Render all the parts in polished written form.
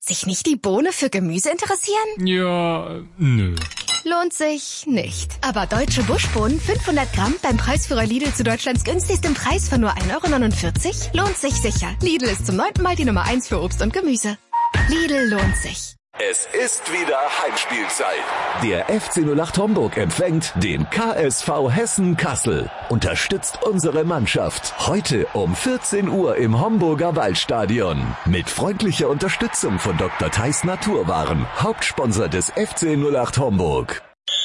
Sich nicht die Bohne für Gemüse interessieren? Ja, nö. Lohnt sich nicht. Aber deutsche Buschbohnen 500 Gramm beim Preisführer Lidl zu Deutschlands günstigstem Preis von nur 1,49 € lohnt sich sicher. Lidl ist zum 9. Mal die Nummer 1 für Obst und Gemüse. Lidl lohnt sich. Es ist wieder Heimspielzeit. Der FC 08 Homburg empfängt den KSV Hessen Kassel. Unterstützt unsere Mannschaft heute um 14 Uhr im Homburger Waldstadion. Mit freundlicher Unterstützung von Dr. Theis Naturwaren, Hauptsponsor des FC 08 Homburg.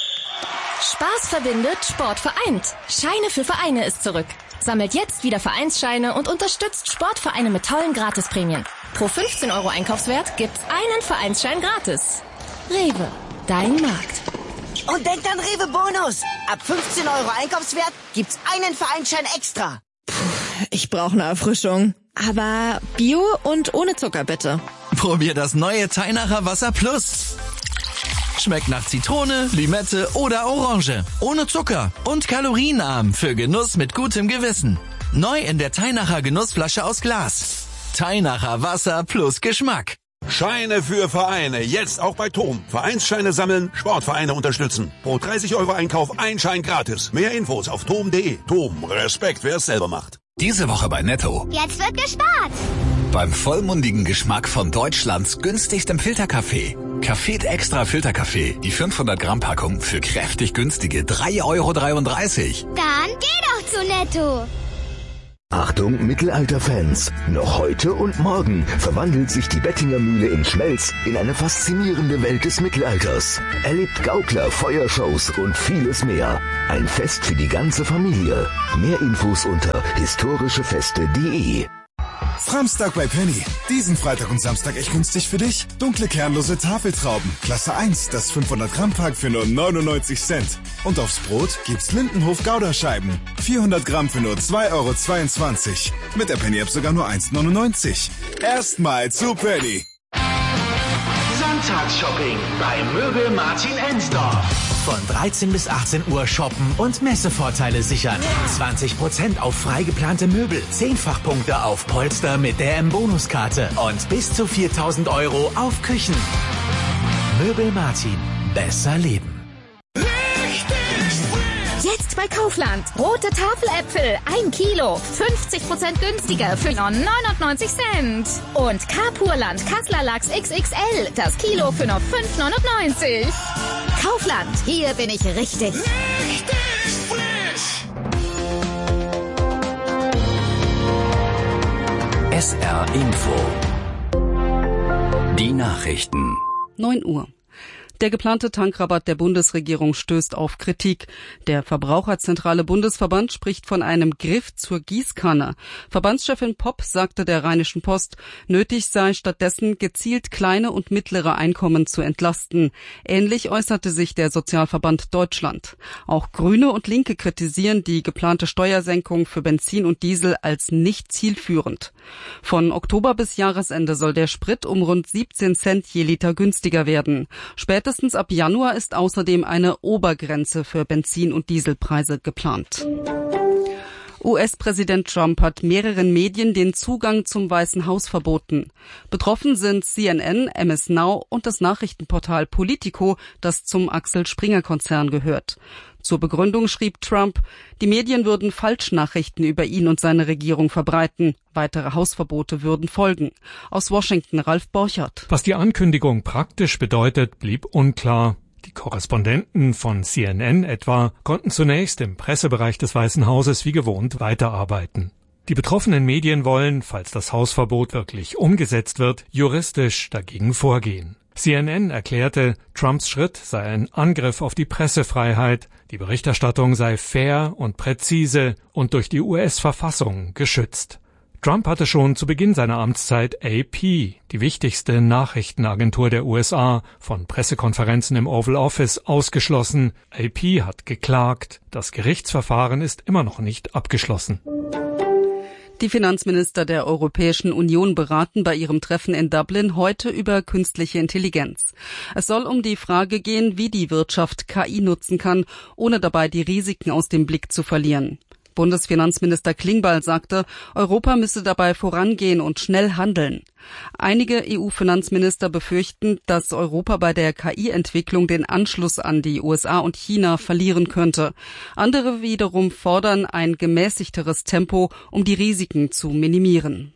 Spaß verbindet, Sport vereint. Scheine für Vereine ist zurück. Sammelt jetzt wieder Vereinsscheine und unterstützt Sportvereine mit tollen Gratisprämien. Pro 15 € Einkaufswert gibt's einen Vereinsschein gratis. Rewe, dein Markt. Und denkt an Rewe Bonus. Ab 15 € Einkaufswert gibt's einen Vereinsschein extra. Ich brauche eine Erfrischung. Aber Bio und ohne Zucker bitte. Probier das neue Teinacher Wasser Plus. Schmeckt nach Zitrone, Limette oder Orange. Ohne Zucker und kalorienarm für Genuss mit gutem Gewissen. Neu in der Teinacher Genussflasche aus Glas. Teinacher Wasser plus Geschmack. Scheine für Vereine, jetzt auch bei TOM. Vereinsscheine sammeln, Sportvereine unterstützen. Pro 30 € Einkauf ein Schein gratis. Mehr Infos auf tom.de. TOM, Respekt, wer es selber macht. Diese Woche bei Netto. Jetzt wird gespart. Beim vollmundigen Geschmack von Deutschlands günstigstem Filterkaffee. Café Extra Filterkaffee. Die 500 Gramm Packung für kräftig günstige 3,33 €. Dann geh doch zu Netto. Achtung Mittelalter-Fans! Noch heute und morgen verwandelt sich die Bettinger Mühle in Schmelz in eine faszinierende Welt des Mittelalters. Erlebt Gaukler, Feuershows und vieles mehr. Ein Fest für die ganze Familie. Mehr Infos unter historischefeste.de. Framstag bei Penny. Diesen Freitag und Samstag echt günstig für dich. Dunkle kernlose Tafeltrauben. Klasse 1, das 500 Gramm Pack für nur 99 Cent. Und aufs Brot gibt's Lindenhof Gouda-Scheiben. 400 Gramm für nur 2,22 €. Mit der Penny App sogar nur 1,99 €. Erstmal zu Penny. Sonntagsshopping bei Möbel Martin Ensdorf. Von 13 bis 18 Uhr shoppen und Messevorteile sichern. 20% auf frei geplante Möbel, 10-fach-Punkte auf Polster mit der M-Bonuskarte und bis zu 4.000 € auf Küchen. Möbel Martin. Besser leben. Jetzt bei Kaufland. Rote Tafeläpfel, 1 Kilo, 50% günstiger für nur 99 Cent. Und Carpurland Kasseler Lachs XXL, das Kilo für nur 5,99 €. Kaufland, hier bin ich richtig. SR Info. Die Nachrichten. 9 Uhr. Der geplante Tankrabatt der Bundesregierung stößt auf Kritik. Der Verbraucherzentrale Bundesverband spricht von einem Griff zur Gießkanne. Verbandschefin Popp sagte der Rheinischen Post, nötig sei stattdessen gezielt kleine und mittlere Einkommen zu entlasten. Ähnlich äußerte sich der Sozialverband Deutschland. Auch Grüne und Linke kritisieren die geplante Steuersenkung für Benzin und Diesel als nicht zielführend. Von Oktober bis Jahresende soll der Sprit um rund 17 Cent je Liter günstiger werden. Spätestens ab Januar ist außerdem eine Obergrenze für Benzin- und Dieselpreise geplant. US-Präsident Trump hat mehreren Medien den Zugang zum Weißen Haus verboten. Betroffen sind CNN, MS Now und das Nachrichtenportal Politico, das zum Axel-Springer-Konzern gehört. Zur Begründung schrieb Trump, die Medien würden Falschnachrichten über ihn und seine Regierung verbreiten. Weitere Hausverbote würden folgen. Aus Washington Ralf Borchert. Was die Ankündigung praktisch bedeutet, blieb unklar. Die Korrespondenten von CNN etwa konnten zunächst im Pressebereich des Weißen Hauses wie gewohnt weiterarbeiten. Die betroffenen Medien wollen, falls das Hausverbot wirklich umgesetzt wird, juristisch dagegen vorgehen. CNN erklärte, Trumps Schritt sei ein Angriff auf die Pressefreiheit, die Berichterstattung sei fair und präzise und durch die US-Verfassung geschützt. Trump hatte schon zu Beginn seiner Amtszeit AP, die wichtigste Nachrichtenagentur der USA, von Pressekonferenzen im Oval Office ausgeschlossen. AP hat geklagt, das Gerichtsverfahren ist immer noch nicht abgeschlossen. Die Finanzminister der Europäischen Union beraten bei ihrem Treffen in Dublin heute über künstliche Intelligenz. Es soll um die Frage gehen, wie die Wirtschaft KI nutzen kann, ohne dabei die Risiken aus dem Blick zu verlieren. Bundesfinanzminister Klingbeil sagte, Europa müsse dabei vorangehen und schnell handeln. Einige EU-Finanzminister befürchten, dass Europa bei der KI-Entwicklung den Anschluss an die USA und China verlieren könnte. Andere wiederum fordern ein gemäßigteres Tempo, um die Risiken zu minimieren.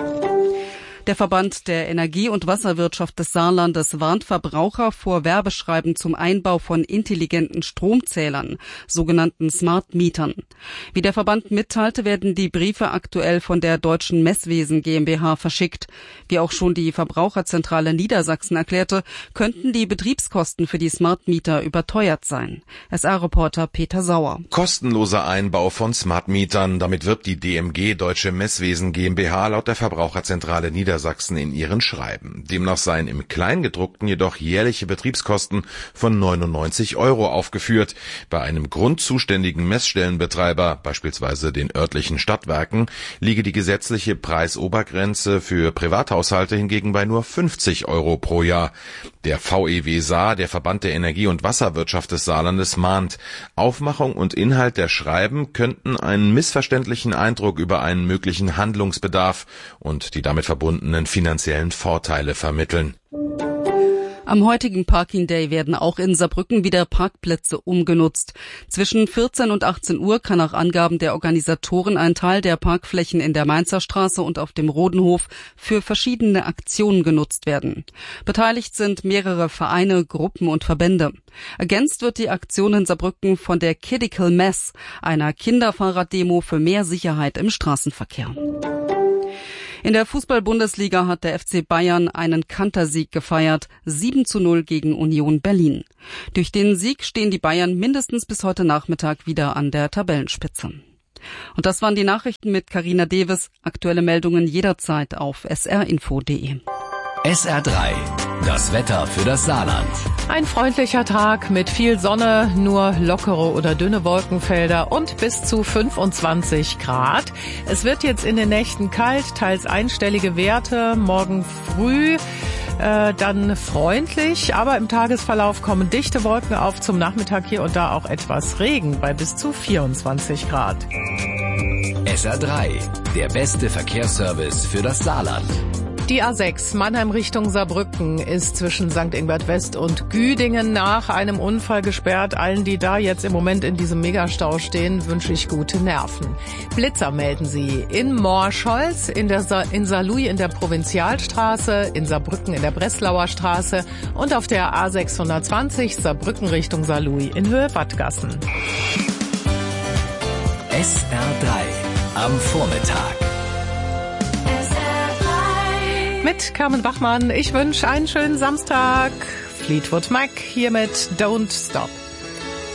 Der Verband der Energie- und Wasserwirtschaft des Saarlandes warnt Verbraucher vor Werbeschreiben zum Einbau von intelligenten Stromzählern, sogenannten Smart Mietern. Wie der Verband mitteilte, werden die Briefe aktuell von der Deutschen Messwesen GmbH verschickt. Wie auch schon die Verbraucherzentrale Niedersachsen erklärte, könnten die Betriebskosten für die Smart Mieter überteuert sein. SR-Reporter Peter Sauer. Kostenloser Einbau von Smart Mietern. Damit wirbt die DMG Deutsche Messwesen GmbH laut der Verbraucherzentrale Niedersachsen in ihren Schreiben. Demnach seien im Kleingedruckten jedoch jährliche Betriebskosten von 99 € aufgeführt. Bei einem grundzuständigen Messstellenbetreiber, beispielsweise den örtlichen Stadtwerken, liege die gesetzliche Preisobergrenze für Privathaushalte hingegen bei nur 50 € pro Jahr. Der VEW Saar, der Verband der Energie- und Wasserwirtschaft des Saarlandes, mahnt, Aufmachung und Inhalt der Schreiben könnten einen missverständlichen Eindruck über einen möglichen Handlungsbedarf und die damit verbundenen finanziellen Vorteile vermitteln. Am heutigen Parking Day werden auch in Saarbrücken wieder Parkplätze umgenutzt. Zwischen 14 und 18 Uhr kann nach Angaben der Organisatoren ein Teil der Parkflächen in der Mainzer Straße und auf dem Rodenhof für verschiedene Aktionen genutzt werden. Beteiligt sind mehrere Vereine, Gruppen und Verbände. Ergänzt wird die Aktion in Saarbrücken von der Kidical Mess, einer Kinderfahrraddemo für mehr Sicherheit im Straßenverkehr. In der Fußball-Bundesliga hat der FC Bayern einen Kantersieg gefeiert, 7:0 gegen Union Berlin. Durch den Sieg stehen die Bayern mindestens bis heute Nachmittag wieder an der Tabellenspitze. Und das waren die Nachrichten mit Carina Deves. Aktuelle Meldungen jederzeit auf srinfo.de. SR3, das Wetter für das Saarland. Ein freundlicher Tag mit viel Sonne, nur lockere oder dünne Wolkenfelder und bis zu 25 Grad. Es wird jetzt in den Nächten kalt, teils einstellige Werte. Morgen früh dann freundlich, aber im Tagesverlauf kommen dichte Wolken auf. Zum Nachmittag hier und da auch etwas Regen bei bis zu 24 Grad. SR3, der beste Verkehrsservice für das Saarland. Die A6 Mannheim Richtung Saarbrücken ist zwischen St. Ingbert West und Güdingen nach einem Unfall gesperrt. Allen, die da jetzt im Moment in diesem Megastau stehen, wünsche ich gute Nerven. Blitzer melden Sie in Morscholz, in Saarlouis in der Provinzialstraße, in Saarbrücken in der Breslauer Straße und auf der A620 Saarbrücken Richtung Saarlouis in Höhe Wattgassen. SR3 am Vormittag. Mit Carmen Bachmann. Ich wünsche einen schönen Samstag. Fleetwood Mac hier mit Don't Stop.